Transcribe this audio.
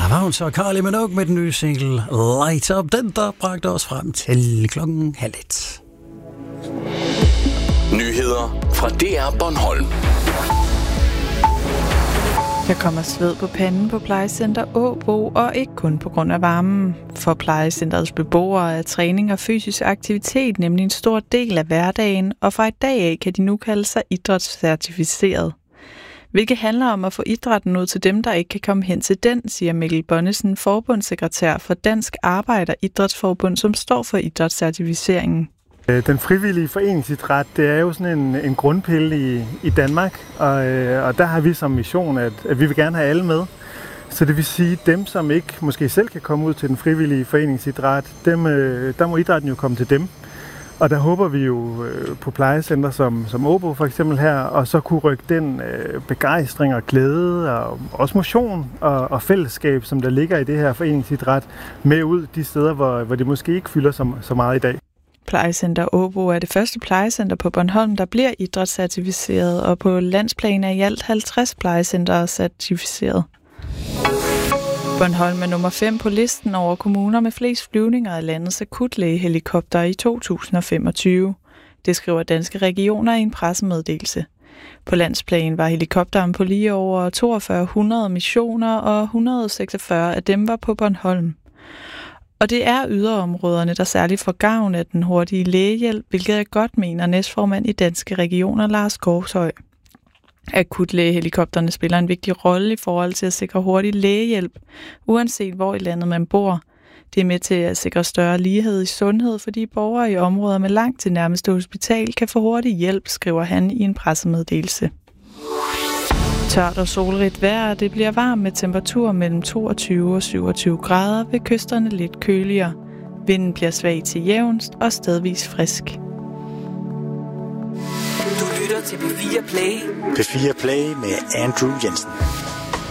var hun så Kylie Minogue med den nye single Light Up. Den, der bragte os frem til 12:30. Nyheder fra DR Bornholm. Der kommer sved på panden på plejecenter Åbo, og ikke kun på grund af varmen. For plejecenterets beboere er træning og fysisk aktivitet nemlig en stor del af hverdagen, og fra i dag af kan de nu kalde sig idrætscertificeret. Hvilket handler om at få idrætten ud til dem, der ikke kan komme hen til den, siger Mikkel Bonnesen, forbundssekretær for Dansk Arbejder Idrætsforbund, som står for idrætscertificeringen. Den frivillige foreningsidræt, det er jo sådan en grundpille i Danmark, og der har vi som mission, at vi vil gerne have alle med. Så det vil sige, dem, som ikke måske selv kan komme ud til den frivillige foreningsidræt, der må idrætten jo komme til dem. Og der håber vi jo på plejecenter som Åbo for eksempel her, og så kunne rykke den begejstring og glæde og også motion og fællesskab, som der ligger i det her foreningsidræt, med ud de steder, hvor det måske ikke fylder så meget i dag. Plejecenter Åbo er det første plejecenter på Bornholm, der bliver idrætscertificeret, og på landsplan er i alt 50 plejecentre certificeret. Bornholm er nummer 5 på listen over kommuner med flest flyvninger af landets akutlægehelikopter i 2025. Det skriver Danske Regioner i en pressemeddelelse. På landsplan var helikopteren på lige over 4200 missioner, og 146 af dem var på Bornholm. Og det er yderområderne, der særligt får gavn af den hurtige lægehjælp, hvilket jeg godt mener næstformand i Danske Regioner, Lars Skovshøj. Akutlægehelikopterne spiller en vigtig rolle i forhold til at sikre hurtig lægehjælp, uanset hvor i landet man bor. Det er med til at sikre større lighed i sundhed, fordi borgere i områder med langt til nærmeste hospital kan få hurtig hjælp, skriver han i en pressemeddelelse. Tørt og solrigt vejr, det bliver varmt med temperatur mellem 22 og 27 grader, ved kysterne lidt køligere. Vinden bliver svag til jævnst og stedvis frisk. Du lytter til P4 Play. P4 Play med Andrew Jensen.